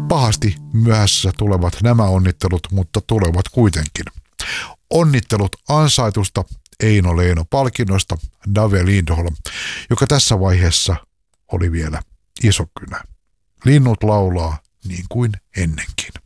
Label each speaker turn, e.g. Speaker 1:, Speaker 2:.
Speaker 1: Pahasti myöhässä tulevat nämä onnittelut, mutta tulevat kuitenkin. Onnittelut ansaitusta Eino Leino-palkinnosta Dave Lindholm, joka tässä vaiheessa oli vielä isokynä. Linnut laulaa niin kuin ennenkin.